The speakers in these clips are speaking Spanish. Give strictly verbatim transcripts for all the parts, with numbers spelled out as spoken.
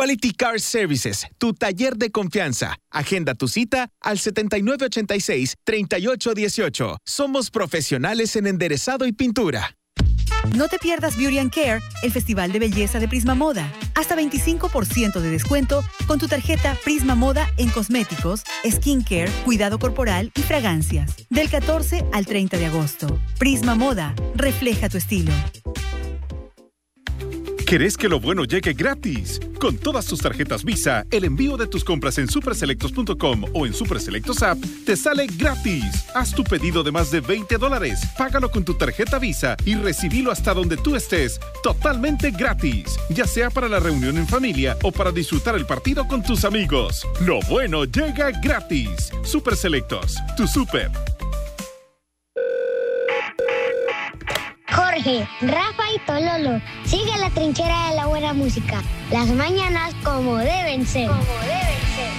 Quality Car Services, tu taller de confianza. Agenda tu cita al setenta y nueve ochenta y seis, treinta y ocho dieciocho. Somos profesionales en enderezado y pintura. No te pierdas Beauty and Care, el festival de belleza de Prisma Moda. Hasta veinticinco por ciento de descuento con tu tarjeta Prisma Moda en cosméticos, skincare, cuidado corporal y fragancias. Del catorce al treinta de agosto. Prisma Moda, refleja tu estilo. ¿Querés que lo bueno llegue gratis? Con todas tus tarjetas Visa, el envío de tus compras en superselectos punto com o en Superselectos App te sale gratis. Haz tu pedido de más de veinte dólares, págalo con tu tarjeta Visa y recibilo hasta donde tú estés, totalmente gratis. Ya sea para la reunión en familia o para disfrutar el partido con tus amigos. Lo bueno llega gratis. Superselectos, tu super. Jorge, Rafa y Tololo, sigue la trinchera de la buena música. Las mañanas como deben ser. Como deben ser.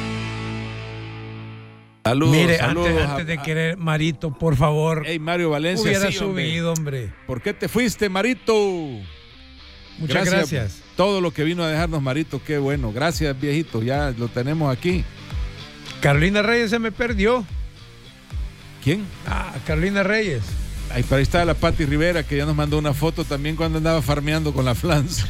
Saludos, Mire, saludos antes, a, antes de querer, Marito, por favor. Hey, Mario Valencia, hubiera sí, subido, hombre. hombre. ¿Por qué te fuiste, Marito? Muchas gracias. gracias. Todo lo que vino a dejarnos Marito, qué bueno. Gracias, viejito, ya lo tenemos aquí. Carolina Reyes se me perdió. ¿Quién? Ah, Carolina Reyes. Ahí, para ahí está la Pati Rivera, que ya nos mandó una foto también cuando andaba farmeando con la Flans.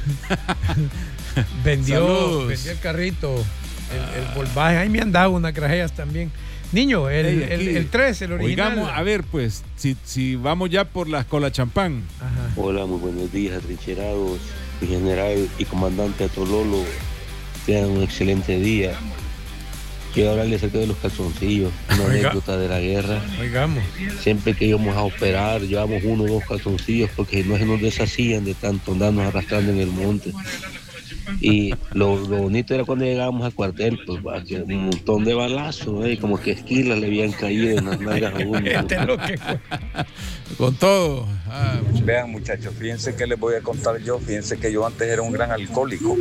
vendió, vendió el carrito, el, el Volkswagen. Ahí me han dado unas grajeas también. Niño, el, hey, el, el tres, el original. Oigamos, a ver, pues, si, si vamos ya por la cola champán. Ajá. Hola, muy buenos días, trincherados, mi general y comandante Atololo. Tengan un excelente día. Quiero hablarles acerca de los calzoncillos, una Oiga. anécdota de la guerra. Oigamos. Siempre que íbamos a operar, llevábamos uno o dos calzoncillos porque no se nos deshacían de tanto andarnos arrastrando en el monte. Y lo, lo bonito era cuando llegábamos al cuartel, pues va, que un montón de balazos, ¿eh? Como que esquilas le habían caído en las nalgas a uno. Fíjate lo que fue. Con todo. Ah, Vean, muchachos, fíjense que les voy a contar yo. Fíjense que yo antes era un gran alcohólico.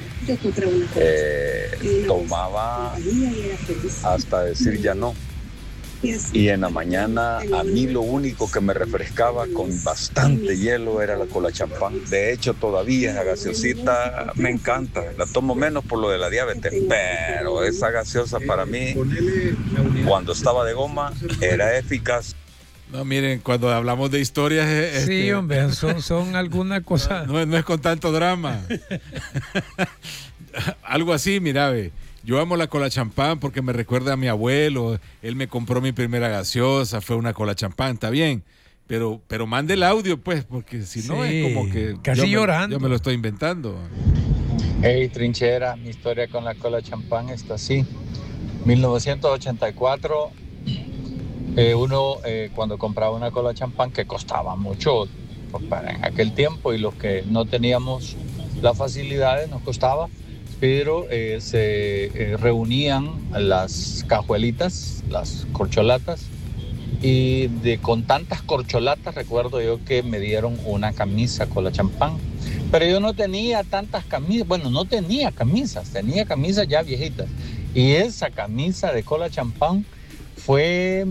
Eh, tomaba hasta decir ya no. Y en la mañana a mí lo único que me refrescaba con bastante hielo era la cola champán. De hecho, todavía esa gaseosita me encanta. La tomo menos por lo de la diabetes, pero esa gaseosa para mí, cuando estaba de goma, era eficaz. No, miren, cuando hablamos de historias... Este, sí, hombre, son, son alguna cosa... No, no es con tanto drama. Algo así, mira, ve. Yo amo la cola champán porque me recuerda a mi abuelo. Él me compró mi primera gaseosa, fue una cola champán, está bien. Pero, pero mande el audio, pues, porque si no sí, es como que... casi yo me, llorando. Yo me lo estoy inventando. Hey, trinchera, mi historia con la cola champán está así. mil novecientos ochenta y cuatro, eh, uno eh, cuando compraba una cola champán que costaba mucho pues, para en aquel tiempo, y los que no teníamos las facilidades nos costaba, pero eh, se eh, reunían las cajuelitas, las corcholatas, y de, con tantas corcholatas recuerdo yo que me dieron una camisa con la champán, pero yo no tenía tantas camisas, bueno, no tenía camisas, tenía camisas ya viejitas, y esa camisa de cola champán fue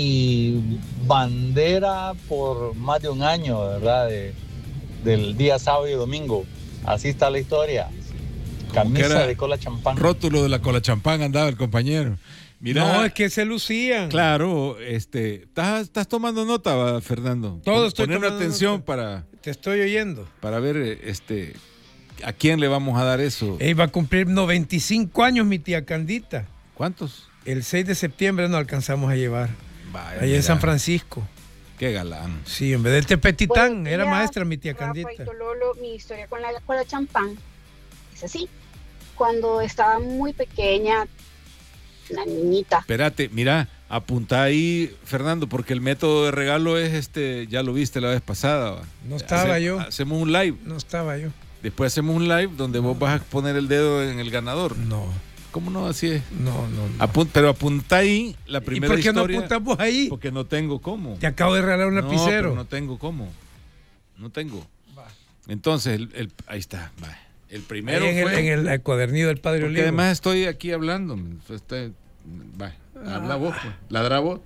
mi bandera por más de un año, ¿verdad? De, del día sábado y domingo, así está la historia. Camisa de cola champán. Rótulo de la cola champán andaba el compañero. Mira, no, es que se lucían. Claro, este, ¿estás, estás tomando nota, Fernando? Todo estoy Poner tomando atención nota. para... Te estoy oyendo. Para ver, este, ¿a quién le vamos a dar eso? Ey, va a cumplir noventa y cinco años mi tía Candita. ¿Cuántos? El seis de septiembre nos alcanzamos a llevar. Vaya, allá mira. en San Francisco. Qué galán. Sí, en vez del Tepetitán, Buenos era días, maestra mi tía Rafa Candita. y Tololo, mi historia con la cola champán es así. Cuando estaba muy pequeña, una niñita. Espérate, mira, apunta ahí, Fernando, porque el método de regalo es este, ya lo viste la vez pasada. ¿va? No estaba Hace, yo. Hacemos un live. No estaba yo. Después hacemos un live donde no. vos vas a poner el dedo en el ganador. No. ¿Cómo no? Así es. No, no, no. Apun- pero apunta ahí la primera historia. ¿Y por qué historia, no apuntas vos ahí? Porque no tengo cómo. Te acabo de regalar un no, lapicero. Pero no tengo cómo. No tengo. Va. Entonces, el, el, ahí está. Va. El primero en, fue... el, en el cuadernillo del Padre Porque Olivo. además estoy aquí hablando. Estoy, va, habla vos, pues. Ladra vos.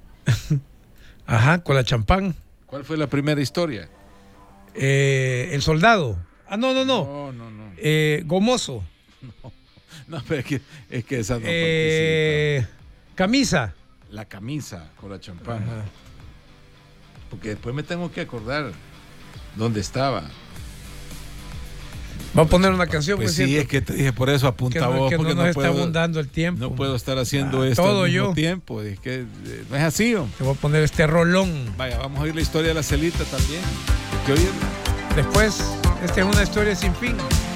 Ajá, con la champán. ¿Cuál fue la primera historia? Eh, el soldado. Ah, no, no, no. No, no, no. Eh, Gomoso. No. No, pero es que, es que esa no eh, camisa. La camisa con la champán. Ajá. Porque después me tengo que acordar dónde estaba. Va a poner una canción. Pues sí, es que te dije por eso apunta que no, vos. que porque no nos no está puedo, abundando el tiempo. No puedo estar haciendo ah, esto todo al mismo yo. tiempo. Es que no es así. ¿O? Te voy a poner este rolón. Vaya, vamos a oír la historia de la celita también. Hay que oírla. Después, esta es una historia sin fin.